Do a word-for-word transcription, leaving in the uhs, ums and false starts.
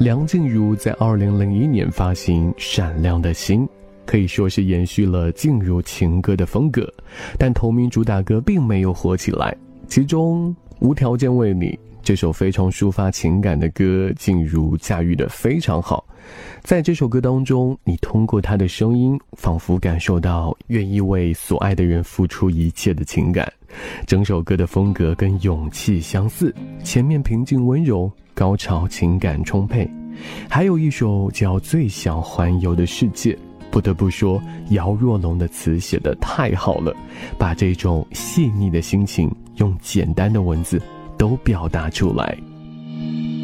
梁静茹在二零零一年发行《闪亮的心》，可以说是延续了静茹情歌的风格，但同名主打歌并没有火起来。其中《无条件为你》这首非常抒发情感的歌，静茹驾驭得非常好。在这首歌当中，你通过她的声音，仿佛感受到愿意为所爱的人付出一切的情感。整首歌的风格跟勇气相似，前面平静温柔，高潮情感充沛。还有一首叫《最想环游的世界》，不得不说姚若龙的词写得太好了，把这种细腻的心情用简单的文字都表达出来。